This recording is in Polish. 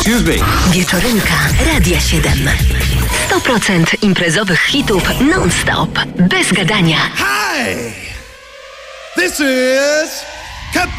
Excuse me. Wieczorynka Radia 7. 100% imprezowych hitów non-stop. Bez gadania. Hi! This is Captain